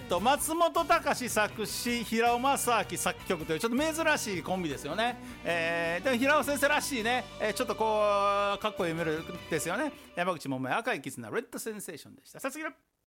松本隆作詞、平尾正明作曲というちょっと珍しいコンビですよね。でも平尾先生らしいね、ちょっとこうかっこいいメロですよね。山口百恵、赤い絆、レッドセンセーションでした。さあ次の